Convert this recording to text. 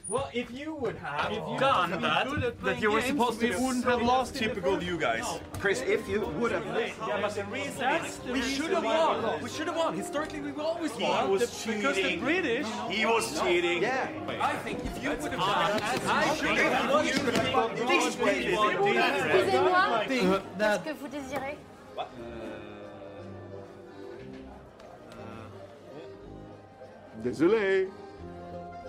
Well, if you would have done that you were supposed to, we wouldn't have lost. Typical you guys. Chris, if you would have... Yeah, but the reason is we should have won. We should have won. Historically, we always won. He was cheating. Because the British. He was cheating. Yeah. I think if you would have done I should have won. Excusez-moi, qu'est-ce que vous désirez? Désolé.